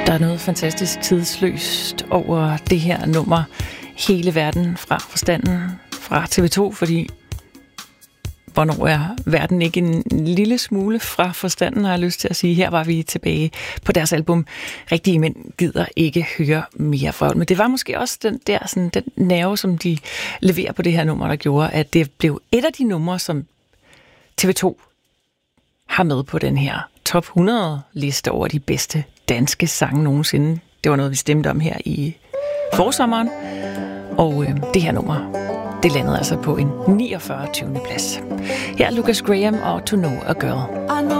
Der er noget fantastisk tidsløst over det her nummer. Hele verden fra forstanden fra TV2, fordi hvornår er verden ikke en lille smule fra forstanden, har jeg lyst til at sige. Her var vi tilbage på deres album Rigtige Mænd gider ikke høre mere vrøvl. Men det var måske også den nerve, som de leverer på det her nummer, der gjorde, at det blev et af de numre, som TV2 har med på den her top 100 liste over de bedste danske sange nogensinde. Det var noget, vi stemte om her i forsommeren. Og det her nummer, det landede altså på en 49. plads. Her er Lucas Graham og To Know a Girl.